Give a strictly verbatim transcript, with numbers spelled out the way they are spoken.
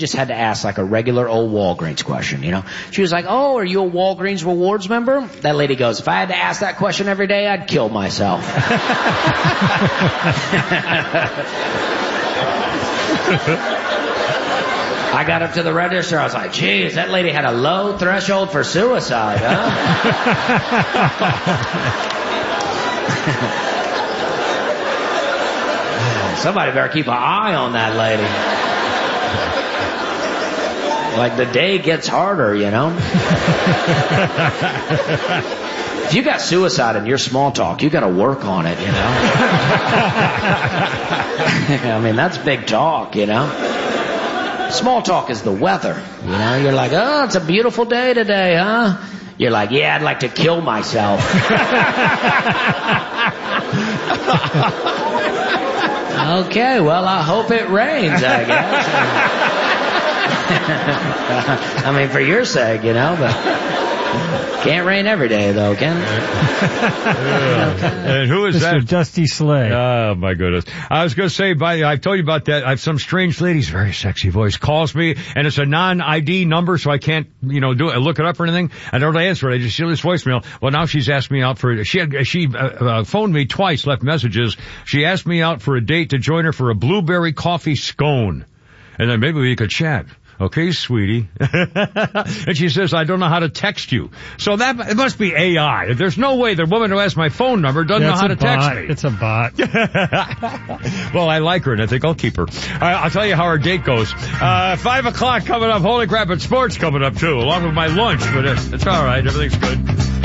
just had to ask like a regular old Walgreens question, you know. She was like, oh, are you a Walgreens Rewards member? That lady goes, if I had to ask that question every day, I'd kill myself. I got up to the register, I was like, geez, that lady had a low threshold for suicide, huh? Somebody better keep an eye on that lady. Like the day gets harder, you know. If you got suicide in your small talk, you got to work on it, you know. I mean, that's big talk, you know. Small talk is the weather, you know. You're like, oh, it's a beautiful day today, huh? You're like, yeah, I'd like to kill myself. Okay, well, I hope it rains, I guess. I mean, for your sake, you know, but can't rain every day, though, can it? And who is Mister that? Dusty Slay. Oh, my goodness. I was going to say, by, I've told you about that. I have some strange lady's very sexy voice calls me, and it's a non-I D number, so I can't, you know, do it, look it up or anything. I don't answer it. I just hear this voicemail. Well, now she's asked me out for, she had, she uh, uh, phoned me twice, left messages. She asked me out for a date to join her for a blueberry coffee scone. And then maybe we could chat. Okay, sweetie. And she says, I don't know how to text you. So that, it must be A I. There's no way the woman who has my phone number doesn't Yeah, know how to bot. text me. It's a bot. Well, I like her, and I think I'll keep her. Uh, I'll tell you how our date goes. Uh, five o'clock coming up. Holy crap, and sports coming up, too, along with my lunch. But it's, it's all right. Everything's good.